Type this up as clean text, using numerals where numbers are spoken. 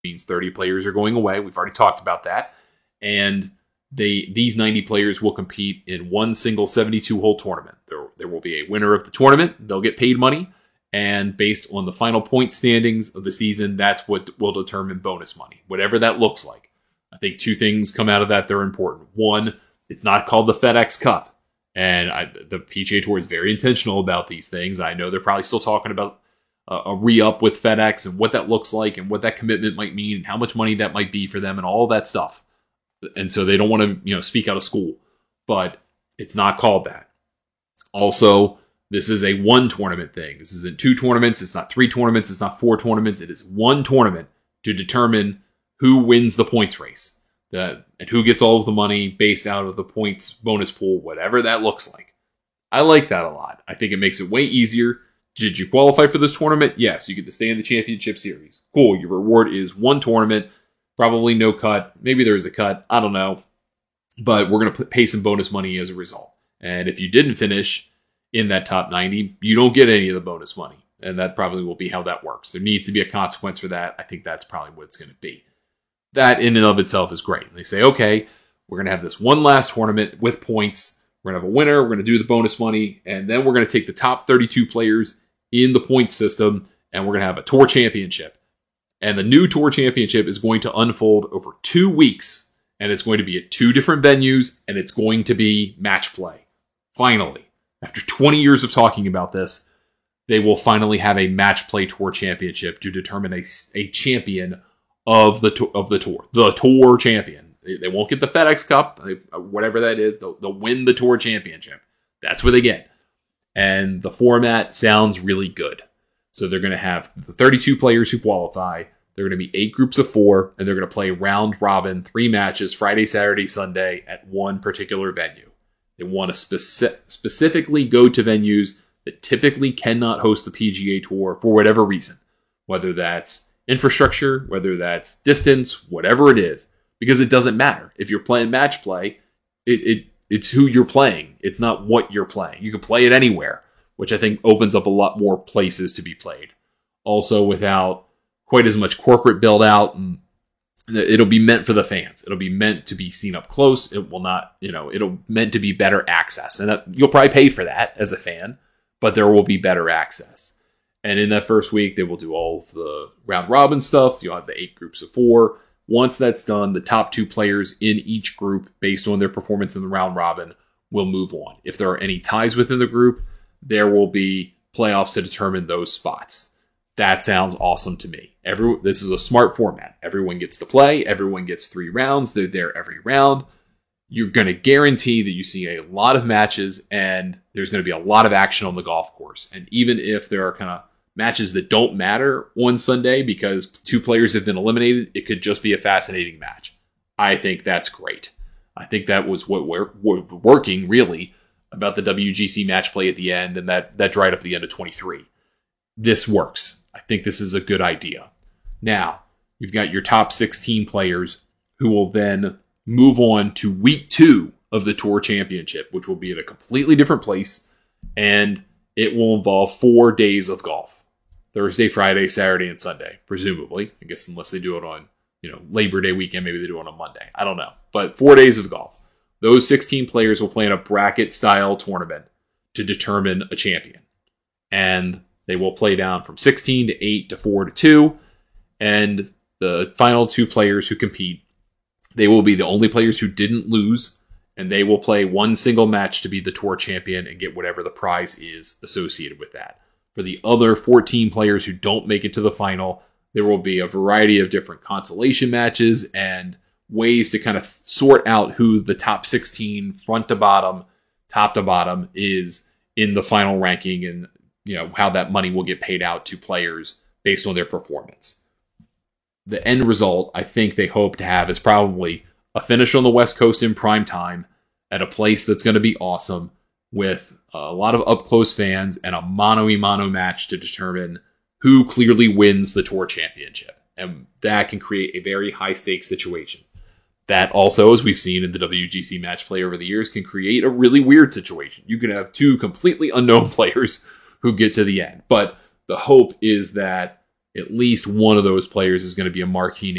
means 30 players are going away. We've already talked about that. And these 90 players will compete in one single 72-hole tournament. There will be a winner of the tournament. They'll get paid money. And based on the final point standings of the season, that's what will determine bonus money, whatever that looks like. I think two things come out of that that are important. One, it's not called the FedEx Cup. And the PGA Tour is very intentional about these things. I know they're probably still talking about a re-up with FedEx and what that looks like and what that commitment might mean and how much money that might be for them and all that stuff. And so they don't want to, speak out of school. But it's not called that. Also, this is a one tournament thing. This isn't two tournaments. It's not three tournaments. It's not four tournaments. It is one tournament to determine who wins the points race. And who gets all of the money based out of the points bonus pool, whatever that looks like. I like that a lot. I think it makes it way easier. Did you qualify for this tournament? Yes, you get to stay in the championship series. Cool, your reward is one tournament, probably no cut. Maybe there's a cut, I don't know. But we're going to pay some bonus money as a result. And if you didn't finish in that top 90, you don't get any of the bonus money. And that probably will be how that works. There needs to be a consequence for that. I think that's probably what it's going to be. That in and of itself is great. And they say, okay, we're going to have this one last tournament with points. We're going to have a winner. We're going to do the bonus money. And then we're going to take the top 32 players in the point system. And we're going to have a tour championship. And the new tour championship is going to unfold over 2 weeks. And it's going to be at 2 different venues. And it's going to be match play. Finally, after 20 years of talking about this, they will finally have a match play tour championship to determine a champion of the tour champion. They won't get the FedEx Cup, whatever that is. They'll win the tour championship. That's what they get. And the format sounds really good. So they're going to have the 32 players who qualify. They're going to be 8 groups of 4, and they're going to play round robin, 3 matches, Friday, Saturday, Sunday, at one particular venue. They want to specifically go to venues that typically cannot host the PGA Tour for whatever reason. Whether that's infrastructure, whether that's distance, whatever it is. Because it doesn't matter. If you're playing match play, it's who you're playing. It's not what you're playing. You can play it anywhere, which I think opens up a lot more places to be played. Also, without quite as much corporate build out, and it'll be meant for the fans. It'll be meant to be seen up close. It will not, it'll meant to be better access. And you'll probably pay for that as a fan, but there will be better access. And in that first week, they will do all of the round robin stuff. You'll have the 8 groups of 4. Once that's done, the top 2 players in each group, based on their performance in the round robin, will move on. If there are any ties within the group, there will be playoffs to determine those spots. That sounds awesome to me. This is a smart format. Everyone gets to play. Everyone gets 3 rounds. They're there every round. You're going to guarantee that you see a lot of matches, and there's going to be a lot of action on the golf course. And even if there are kind of matches that don't matter on Sunday because 2 players have been eliminated, it could just be a fascinating match. I think that's great. I think that was what we're working, really, about the WGC match play at the end, and that dried up the end of 23. This works. I think this is a good idea. Now, you've got your top 16 players who will then move on to week 2 of the Tour Championship, which will be at a completely different place, and it will involve 4 days of golf. Thursday, Friday, Saturday, and Sunday, presumably. I guess unless they do it on, Labor Day weekend, maybe they do it on Monday. I don't know. But 4 days of golf. Those 16 players will play in a bracket-style tournament to determine a champion. And they will play down from 16 to 8 to 4 to 2. And the final 2 players who compete, they will be the only players who didn't lose. And they will play one single match to be the tour champion and get whatever the prize is associated with that. For the other 14 players who don't make it to the final, there will be a variety of different consolation matches and ways to kind of sort out who the top 16, front to bottom, top to bottom, is in the final ranking, and how that money will get paid out to players based on their performance. The end result, I think they hope to have, is probably a finish on the West Coast in prime time at a place that's going to be awesome, with a lot of up-close fans and a mano-a-mano match to determine who clearly wins the Tour Championship. And that can create a very high-stakes situation. That also, as we've seen in the WGC match play over the years, can create a really weird situation. You can have 2 completely unknown players who get to the end. But the hope is that at least one of those players is going to be a marquee